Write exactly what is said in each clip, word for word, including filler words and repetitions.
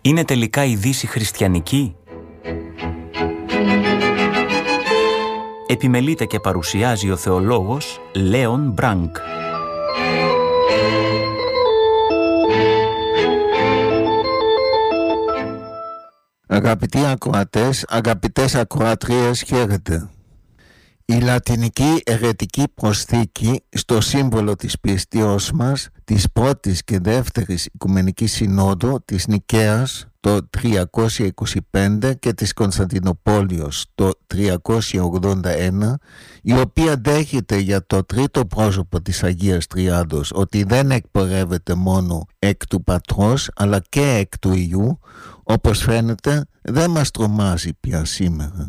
Είναι τελικά η Δύση χριστιανική? Επιμελείται και παρουσιάζει ο θεολόγος Λέον Μπράνκ. Αγαπητοί ακροατές, αγαπητές ακροατρίες, χαίρετε. Η λατινική αιρετική προσθήκη στο σύμβολο της πίστεως μας της πρώτης και δεύτερης Οικουμενικής Συνόδου της Νικαίας το τριακόσια είκοσι πέντε και της Κωνσταντινοπόλεως το τριακόσια ογδόντα ένα, η οποία δέχεται για το τρίτο πρόσωπο της Αγίας Τριάδος ότι δεν εκπορεύεται μόνο εκ του Πατρός αλλά και εκ του Υιού, όπως φαίνεται δεν μας τρομάζει πια σήμερα.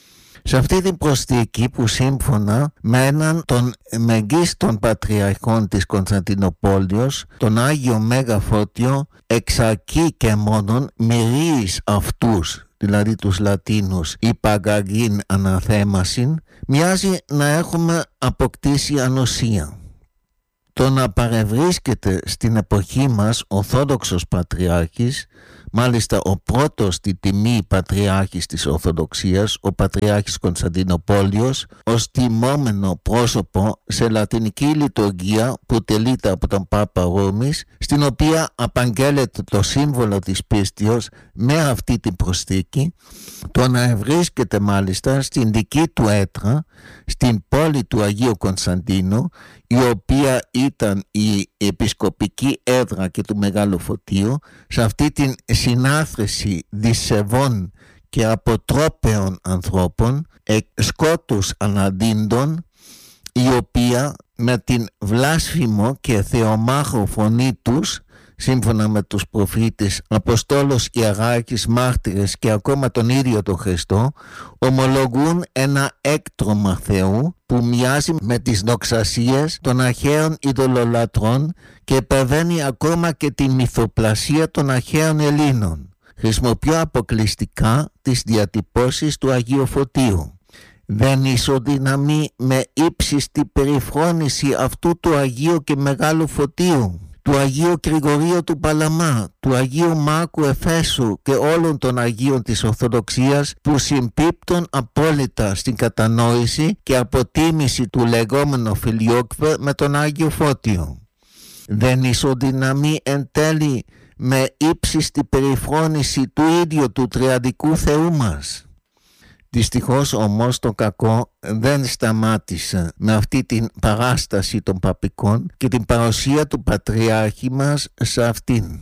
Σε αυτή την προσθήκη που σύμφωνα με έναν των μεγίστων πατριαρχών της Κωνσταντινοπόλεως, τον Άγιο Μέγα Φώτιο, εξαρκεί και μόνον μυρίεις αυτούς, δηλαδή τους Λατίνους, υπαγαγήν αναθέμασιν, μοιάζει να έχουμε αποκτήσει ανοσία. Το να παρευρίσκεται στην εποχή μας Ορθόδοξος Πατριάρχης, μάλιστα ο πρώτος στη τιμή πατριάρχης της Ορθοδοξίας, ο Πατριάρχης Κωνσταντινοπόλεως, ως τιμόμενο πρόσωπο σε λατινική λειτουργία που τελείται από τον Πάπα Ρώμης, στην οποία απαγγέλλεται το σύμβολο της πίστεως με αυτή την προσθήκη, το να ευρίσκεται μάλιστα στην δική του έδρα, στην πόλη του Αγίου Κωνσταντίνου, η οποία ήταν η επισκοπική έδρα και του Μεγάλου Φωτίου, σε αυτή την συνάθρηση δισεβών και αποτρόπαιων ανθρώπων, εκ σκότους αναντίντων, η οποία με την βλάσφημο και θεομάχο φωνή τους, σύμφωνα με τους προφήτες, Αποστόλους, Ιεράρχης, Μάρτυρες και ακόμα τον ίδιο τον Χριστό, ομολογούν ένα έκτρωμα Θεού που μοιάζει με τις δοξασίες των αρχαίων ειδωλολατρών και υπερβαίνει ακόμα και τη μυθοπλασία των αρχαίων Ελλήνων. Χρησιμοποιώ αποκλειστικά τις διατυπώσεις του Αγίου Φωτίου. Δεν ισοδυναμεί με ύψιστη περιφρόνηση αυτού του Αγίου και Μεγάλου Φωτίου, του Αγίου Γρηγορίου του Παλαμά, του Αγίου Μάκου Εφέσου και όλων των Αγίων της Ορθοδοξίας, που συμπίπτουν απόλυτα στην κατανόηση και αποτίμηση του λεγόμενου Φιλιόκβε με τον Άγιο Φώτιο. Δεν ισοδυναμεί εν τέλει με ύψιστη περιφρόνηση του ίδιου του τριαδικού Θεού μας. Δυστυχώς όμως το κακό δεν σταμάτησε με αυτή την παράσταση των παπικών και την παρουσία του Πατριάρχη μας σε αυτήν.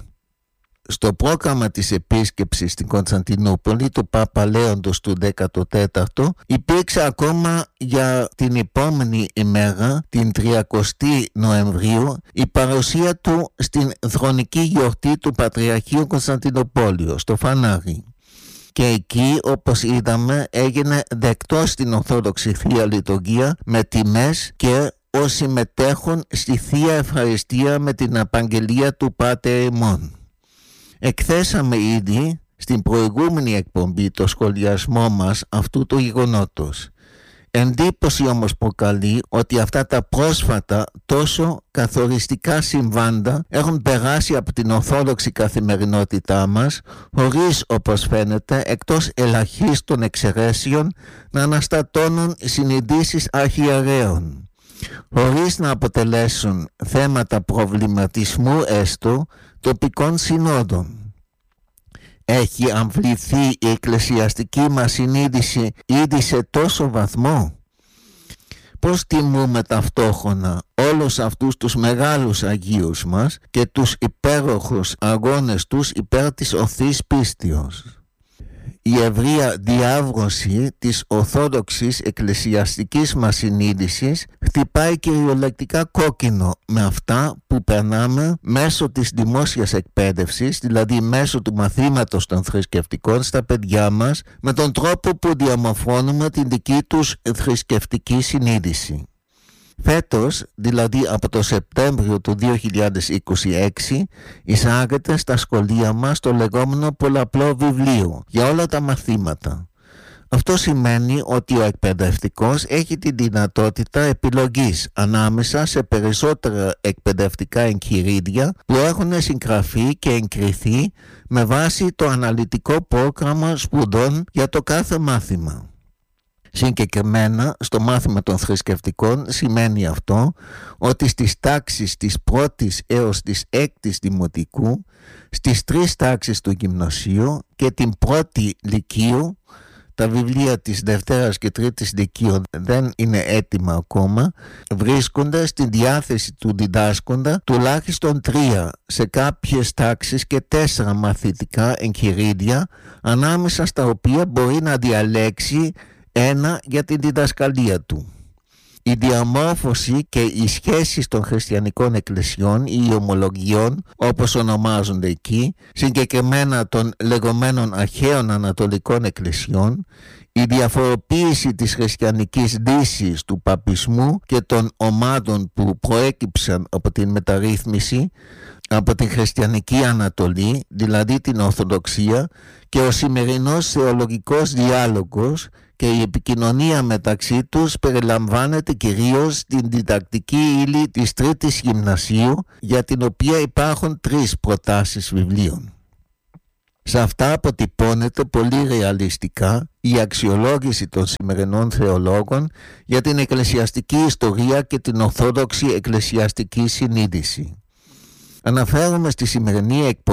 Στο πρόγραμμα της επίσκεψης στην Κωνσταντινούπολη του Πάπα Λέοντος του δέκατο τέταρτο υπήρξε ακόμα για την επόμενη ημέρα, την τριακοστή Νοεμβρίου, η παρουσία του στην θρονική γιορτή του Πατριαρχείου Κωνσταντινοπόλεως, στο Φανάρι. Και εκεί, όπως είδαμε, έγινε δεκτός στην Ορθόδοξη Θεία Λειτουργία με τιμές και ως συμμετέχουν στη Θεία Ευχαριστία με την απαγγελία του Πάτερ ημών. Εκθέσαμε ήδη στην προηγούμενη εκπομπή το σχολιασμό μας αυτού του γεγονότος. Εντύπωση όμως προκαλεί ότι αυτά τα πρόσφατα τόσο καθοριστικά συμβάντα έχουν περάσει από την ορθόδοξη καθημερινότητά μας, χωρίς, όπως φαίνεται, εκτός ελαχίστων εξαιρέσεων, να αναστατώνουν συνειδήσεις αρχιερέων, χωρίς να αποτελέσουν θέματα προβληματισμού έστω τοπικών συνόδων. Έχει αμβληθεί η εκκλησιαστική μας συνείδηση ήδη σε τόσο βαθμό? Πώς τιμούμε ταυτόχρονα όλους αυτούς τους μεγάλους Αγίους μας και τους υπέροχους αγώνες τους υπέρ της ορθής πίστεως? Η ευρεία διάβρωση της ορθόδοξης εκκλησιαστικής μας συνείδησης χτυπάει κυριολεκτικά κόκκινο με αυτά που περνάμε μέσω της δημόσιας εκπαίδευσης, δηλαδή μέσω του μαθήματος των θρησκευτικών στα παιδιά μας, με τον τρόπο που διαμορφώνουμε την δική τους θρησκευτική συνείδηση. Φέτος, δηλαδή από το Σεπτέμβριο του δύο χιλιάδες είκοσι έξι, εισάγεται στα σχολεία μας το λεγόμενο πολλαπλό βιβλίο για όλα τα μαθήματα. Αυτό σημαίνει ότι ο εκπαιδευτικός έχει τη δυνατότητα επιλογής ανάμεσα σε περισσότερα εκπαιδευτικά εγχειρίδια που έχουν συγγραφεί και εγκριθεί με βάση το αναλυτικό πρόγραμμα σπουδών για το κάθε μάθημα. Συγκεκριμένα, στο μάθημα των θρησκευτικών σημαίνει αυτό ότι στις τάξεις της πρώτης έως της έκτης δημοτικού, στις τρεις τάξεις του γυμνασίου και την πρώτη λυκείου, τα βιβλία της Δευτέρας και Τρίτης Λυκείου δεν είναι έτοιμα ακόμα, βρίσκονται στη διάθεση του διδάσκοντα τουλάχιστον τρία σε κάποιες τάξεις και τέσσερα μαθητικά εγχειρίδια, ανάμεσα στα οποία μπορεί να διαλέξει ένα για την διδασκαλία του. Η διαμόρφωση και οι σχέσεις των χριστιανικών εκκλησιών ή ομολογιών, όπως ονομάζονται εκεί, συγκεκριμένα των λεγόμενων αρχαίων ανατολικών εκκλησιών, η διαφοροποίηση της χριστιανικής δύσης του παπισμού και των ομάδων που προέκυψαν από την μεταρρύθμιση, από την χριστιανική Ανατολή, δηλαδή την Ορθοδοξία, και ο σημερινός θεολογικός διάλογος και η επικοινωνία μεταξύ τους περιλαμβάνεται κυρίως στην διδακτική ύλη της Τρίτης Γυμνασίου, για την οποία υπάρχουν τρεις προτάσεις βιβλίων. Σε αυτά αποτυπώνεται πολύ ρεαλιστικά η αξιολόγηση των σημερινών θεολόγων για την εκκλησιαστική ιστορία και την ορθόδοξη εκκλησιαστική συνείδηση. Αναφέρομαι στη σημερινή εκπομπή